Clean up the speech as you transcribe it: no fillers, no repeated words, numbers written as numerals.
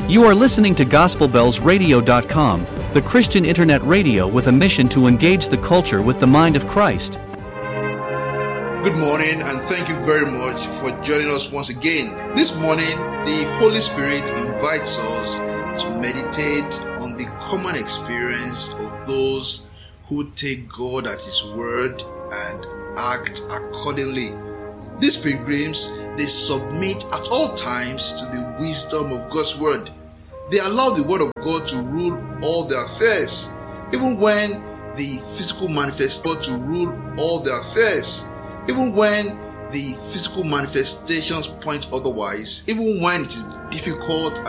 You are listening to GospelBellsRadio.com, the Christian internet radio with a mission to engage the culture with the mind of Christ. Good morning, and thank you very much for joining us once again. This morning, the Holy Spirit invites us to meditate on the common experience of those who take God at His word and act accordingly. These pilgrims, they submit at all times to the wisdom of God's word. They allow the word of God to rule all their affairs, even when the physical manifestations point otherwise, even when it is difficult